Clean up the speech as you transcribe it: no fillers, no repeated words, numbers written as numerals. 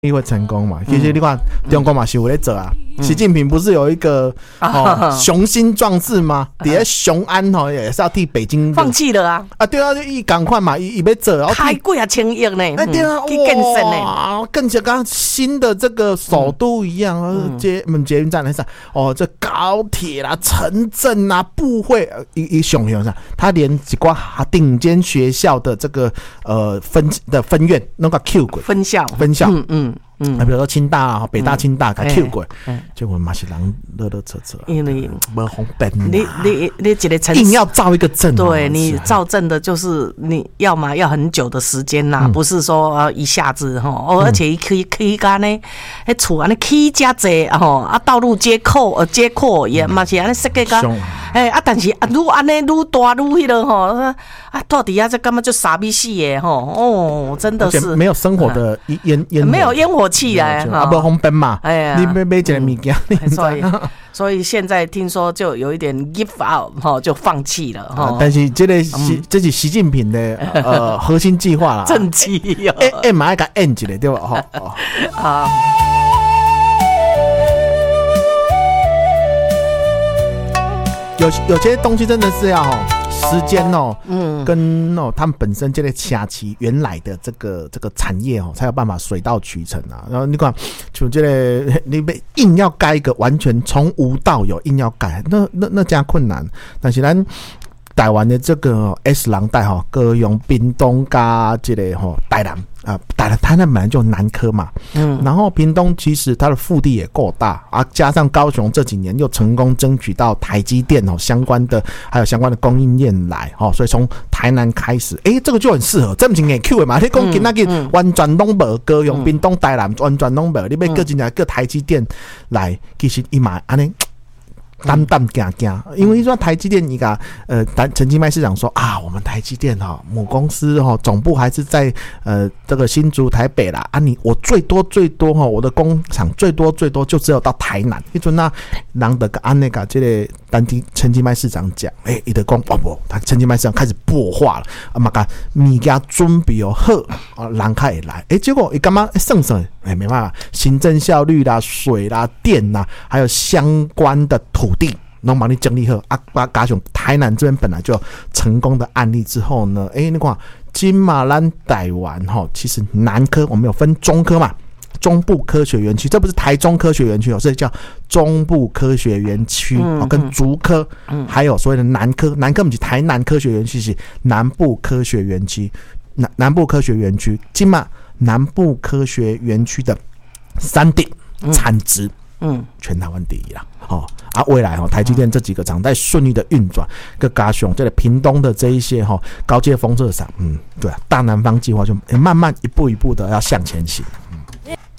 会成功嘛？其实你看中国嘛是有在做啊。习近平不是有一个雄心壮志吗？底下雄安也是要替北京放弃了啊！ 啊，对啊，就赶快嘛，伊要做， 开几啊千亿呢？ 哎，对啊， 去建设呢， 更像刚新的这个首都一样，捷运站来上这高铁啦、城镇啦、部会，一熊上，他连几挂顶尖学校的这个分院那个 Q 过分校， 比如说清大啊、北大、清大，给 Q 过，结果嘛是人乐扯， 因为没红灯， 你一个城市硬要造一个镇， 对你造镇的就是你要嘛要很久的时间呐，不是说一下子而且起干呢，厝安尼起加济道路接阔也嘛是安尼设计个，但是愈安尼愈大愈迄个到底这根本就傻逼死耶真的是没有生活的没有烟火气啊， 没红灯嘛，你买一个物件， 所以现在听说就有一点 give out 就放弃了但是这是习近平的核心计划啦， 政绩嘛要给它 end 一下对吧？ 啊。 有些东西真的是要时间跟他们本身这个卡其原来的这个产业才有办法水到渠成啊。然后你看，就这个你被硬要盖一个完全从无到有，硬要盖，那加困难。但是咱台湾的这个 S 廊带各用屏东加这个台南啊，台南本来就南科嘛，然后屏东其实它的腹地也够大啊，加上高雄这几年又成功争取到台积电相关的还有相关的供应链来所以从台南开始，这个就很适合，这不是硬 Q 的嘛？你讲今仔日完全拢无高雄、屏东、台南完全拢无，你要各进来各台积电来，其实伊嘛安尼。淡行，因为说台积电一个陈其迈市长说啊，我们台积电母公司总部还是在这个新竹台北啦啊，我最多我的工厂最多就只有到台南，迄阵啊人的按那个这个陈其迈市长讲，伊就讲不，他陈其迈市长开始破化了啊嘛个物件准备好人开会来，结果伊干嘛省没办法，行政效率啦、水啦、电啦，还有相关的土地能帮你整理好啊。加上台南这边本来就有成功的案例之后呢，你看金马兰台湾其实南科我们有分中科嘛，中部科学园区，这不是台中科学园区这叫中部科学园区跟竹科，还有所谓的南科不是台南科学园区，是南部科学园区，南部科学园区金马南部科学园区的山顶产值全台湾第一啦未来台积电这几个厂在顺利的运转，跟加上这个屏东的这一些高阶封测厂，对啊，大南方计划就慢慢一步一步的要向前行。